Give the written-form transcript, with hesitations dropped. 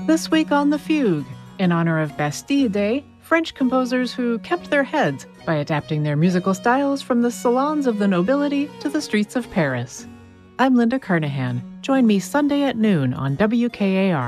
This week on The Fugue, in honor of Bastille Day, French composers who kept their heads by adapting their musical styles from the salons of the nobility to the streets of Paris. I'm Linda Carnahan. Join me Sunday at noon on WKAR.